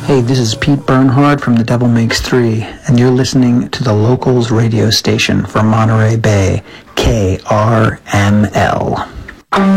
Hey, this is Pete Bernhard from The Devil Makes Three, and you're listening to the Locals radio station for Monterey Bay, KRML.